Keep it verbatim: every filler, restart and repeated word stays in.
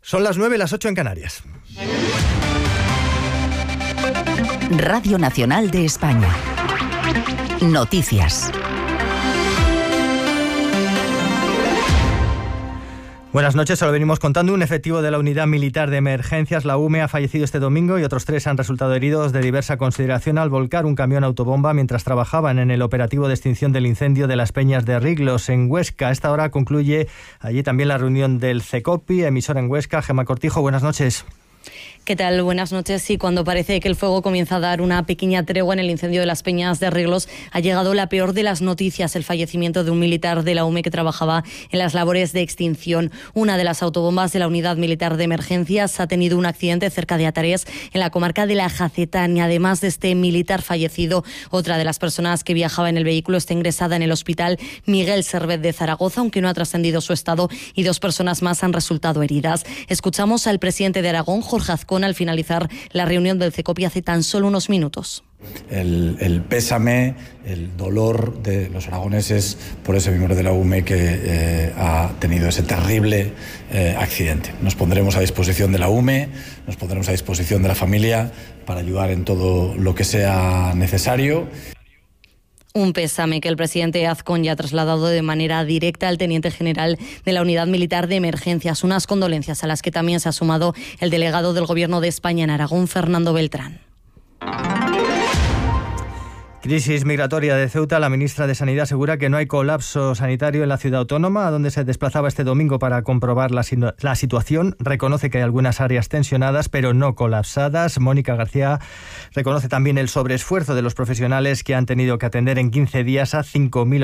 Son las nueve, las ocho en Canarias. Radio Nacional de España. Noticias. Buenas noches, se lo venimos contando. Un efectivo de la Unidad Militar de Emergencias, la U M E, ha fallecido este domingo y otros tres han resultado heridos de diversa consideración al volcar un camión autobomba mientras trabajaban en el operativo de extinción del incendio de las Peñas de Riglos, en Huesca. A esta hora concluye allí también la reunión del CECOPI, emisora en Huesca. Gemma Cortijo, buenas noches. ¿Qué tal? Buenas noches. Sí, cuando parece que el fuego comienza a dar una pequeña tregua en el incendio de las Peñas de Riglos, ha llegado la peor de las noticias, el fallecimiento de un militar de la U M E que trabajaba en las labores de extinción. Una de las autobombas de la Unidad Militar de Emergencias ha tenido un accidente cerca de Atarés, en la comarca de la Jacetán, y además de este militar fallecido, otra de las personas que viajaba en el vehículo está ingresada en el hospital Miguel Servet de Zaragoza, aunque no ha trascendido su estado, y dos personas más han resultado heridas. Escuchamos al presidente de Aragón, Jorge Azcón, al finalizar la reunión del CECOPI hace tan solo unos minutos. El, el pésame, el dolor de los aragoneses por ese miembro de la U M E que eh, ha tenido ese terrible eh, accidente. Nos pondremos a disposición de la U M E, nos pondremos a disposición de la familia para ayudar en todo lo que sea necesario. Un pésame que el presidente Azcón ya ha trasladado de manera directa al teniente general de la Unidad Militar de Emergencias. Unas condolencias a las que también se ha sumado el delegado del Gobierno de España en Aragón, Fernando Beltrán. Crisis migratoria de Ceuta. La ministra de Sanidad asegura que no hay colapso sanitario en la ciudad autónoma, a donde se desplazaba este domingo para comprobar la, la situación. Reconoce que hay algunas áreas tensionadas, pero no colapsadas. Mónica García reconoce también el sobreesfuerzo de los profesionales que han tenido que atender en quince días a cinco mil